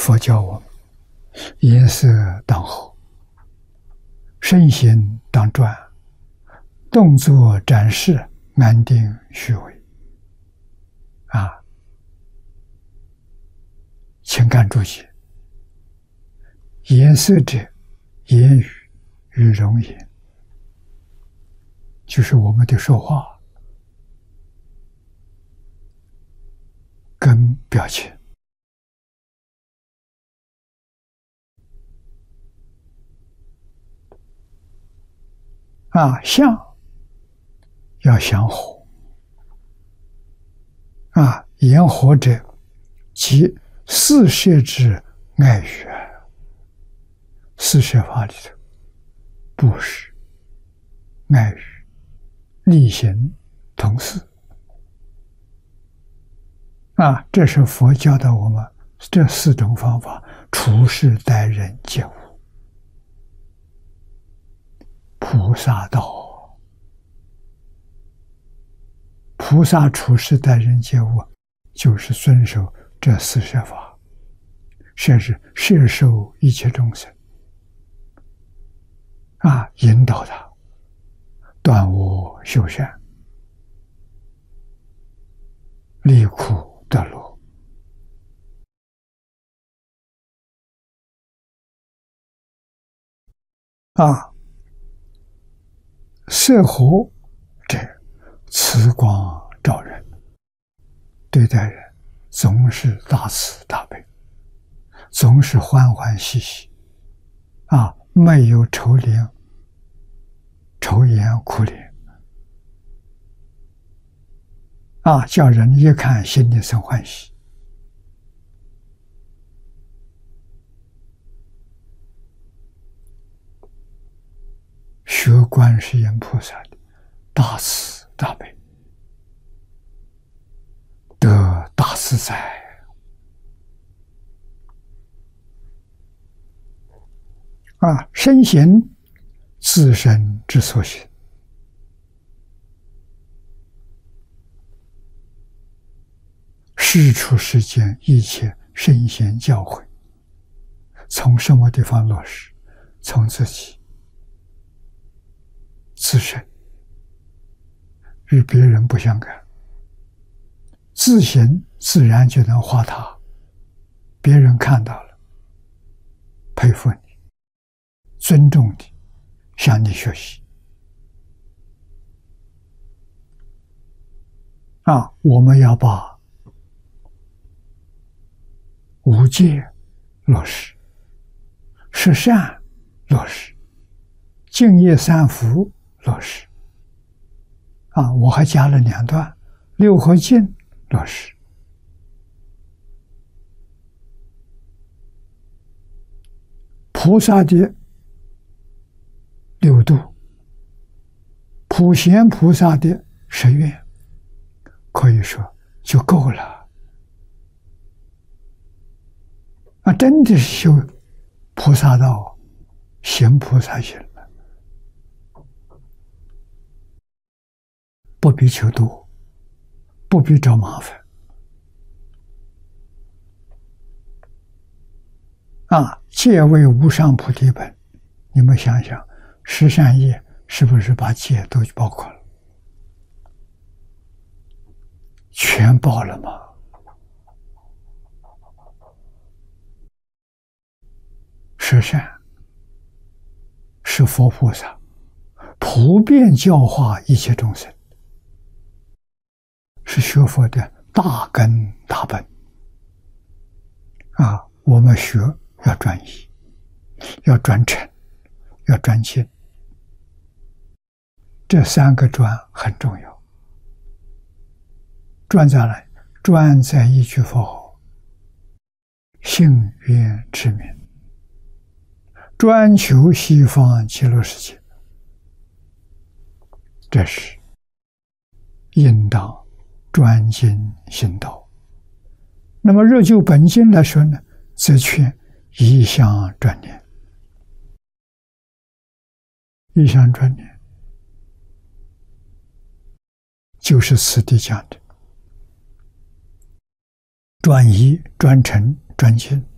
佛教我们颜色当后，身形当转，动作展示安定虚伪。请看注解：颜色者，言语与容颜，就是我们的说话跟表情。相要相和。言和者，即四摄之爱语。四摄法里头，布施、爱语、利行、同事。这是佛教导我们这4种方法处事待人接物。菩萨道，菩萨处事待人接物，就是遵守这4摄法，摄是摄受一切众生，引导他断恶修善，离苦得乐。色和者，慈光照人，对待人总是大慈大悲，总是欢欢喜喜，没有愁颜苦脸，叫人一看心里生欢喜。学观世音菩萨的大慈大悲，得大自在。身行自身之所行，世出世间一切圣贤教诲，从什么地方落实？从自己自身，与别人不相干，自行自然就能化他，别人看到了，佩服你，尊重你，向你学习。我们要把五戒落实，十善落实，净业三福落实。我还加了2段，六和敬落实。菩萨的6度，普贤菩萨的10愿，可以说就够了。真的是修菩萨道，行菩萨行了，不必求多，不必找麻烦。戒为无上菩提本，你们想想，十善业是不是把戒都包括了？全包了吗？十善是佛菩萨普遍教化一切众生，是学佛的大根大本。我们学要专一，要专诚，要专心，这3个专很重要。专在哪里？专在一句佛号，信愿持名，专求西方极乐世界。这是应当专精行道。那么若就本经来说呢，则劝一向专念。一向专念就是此地讲的专一、专诚、专精。